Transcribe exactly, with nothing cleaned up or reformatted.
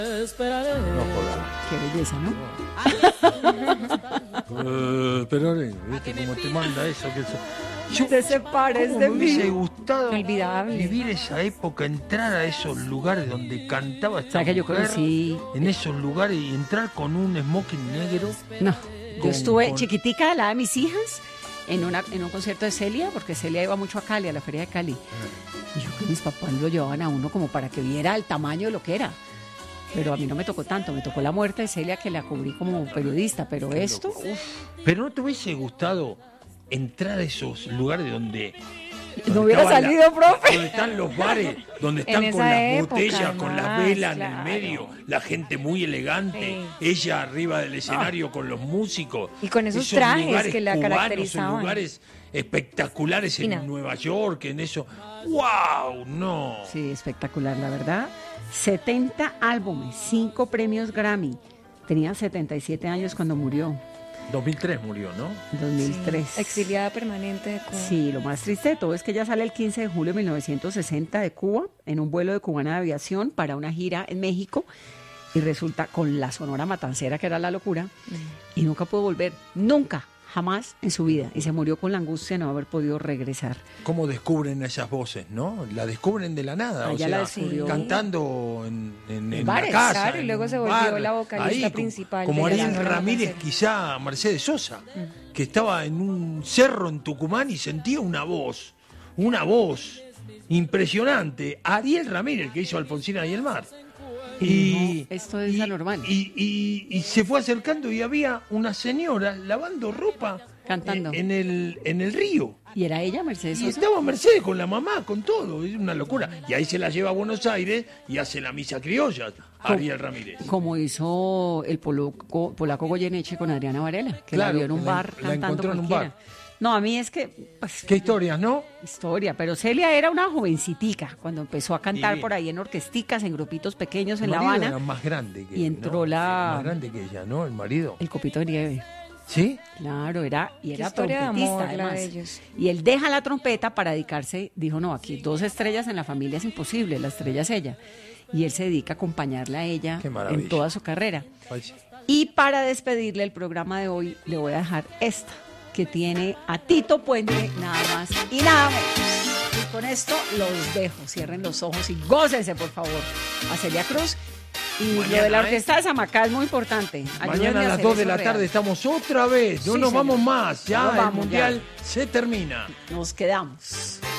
Esperaré. No jodas. Qué belleza, ¿no? Eh, pero, ¿viste cómo te manda eso? Que eso... No te separes ¿Cómo de me mí. hubiese gustado Inolvidable. vivir esa época, entrar a esos lugares donde cantaba esta ¿Sabes que yo mujer, conocí? en esos lugares y entrar con un smoking negro? No, yo Con- estuve con- chiquitica, al lado de mis hijas, en, una, en un concierto de Celia, porque Celia iba mucho a Cali, a la feria de Cali. Y yo que mis papás lo llevaban a uno como para que viera el tamaño de lo que era. Pero a mí no me tocó tanto, me tocó la muerte de Celia, que la cubrí como periodista, pero esto, uf, Pero ¿no te hubiese gustado entrar a esos lugares donde... no donde hubiera estaba la- salido, profe. Donde están los bares, donde En están con esa las época, botellas, con las además, velas en el claro. medio, la gente muy elegante, ella arriba del escenario con los músicos. Y con esos trajes lugares que la cubanos, caracterizaban. En lugares espectaculares en Fina. Nueva York, en eso. ¡Wow! No. Sí, espectacular, la verdad. setenta álbumes, cinco premios Grammy. Tenía setenta y siete años cuando murió, dos mil tres murió, ¿no? en dos mil tres. Sí, exiliada permanente de Cuba. Sí, lo más triste de todo es que ella sale el quince de julio de mil novecientos sesenta de Cuba en un vuelo de Cubana de Aviación para una gira en México y resulta con la Sonora Matancera, que era la locura, y nunca pudo volver, nunca, jamás en su vida. Y se murió con la angustia de no haber podido regresar. ¿Cómo descubren esas voces, no? La descubren de la nada, Ah, o ya sea, la descubrió. cantando en, en, en bares, la casa. claro, y en luego un se volvió bar, la vocalista ahí, como- principal Como de la Ariel Sonora Ramírez, Matancera. quizá Mercedes Sosa, que estaba en un cerro en Tucumán y sentía una voz, una voz impresionante. Ariel Ramírez, que hizo Alfonsina y el mar. Y, No, esto es y- anormal. Y, y- y se fue acercando y había una señora lavando ropa Cantando. en el, en el río. Y era ella, Mercedes Y Sosa. estaba Mercedes con la mamá, con todo, es una locura. Y ahí se la lleva a Buenos Aires y hace la misa criolla, Ariel Ramírez. Como hizo el polaco, polaco Goyeneche con Adriana Varela, que la Claro, vio en un que la- bar la cantando encontró en un cualquiera. bar. No, a mí es que... pues, Qué historias, ¿no? historia, pero Celia era una jovencitica cuando empezó a cantar Y- por ahí en orquesticas, en grupitos pequeños El en La marido Habana, era más grande que y él, entró ¿no? la- Más grande que ella, ¿no? El marido. el copito de nieve. ¿Sí? Claro, era y Qué era historia de trompetista amor la además. de ellos. Y él deja la trompeta para dedicarse, dijo, no, aquí dos estrellas en la familia es imposible, la estrella es ella. Y él se dedica a acompañarla a ella Qué maravilla. en toda su carrera. Ay, sí. Y para despedirle el programa de hoy, le voy a dejar esta, que tiene a Tito Puente, nada más y nada menos. Y con esto los dejo. Cierren los ojos y gócense, por favor. A Celia Cruz. Y Mañana, lo de la ¿eh? orquesta de Samacá es muy importante. Ayúdenme Mañana a las hacer dos de eso la real. tarde estamos otra vez. No Sí, nos señor. vamos más. Ya No nos el vamos, mundial ya. se termina. Nos quedamos.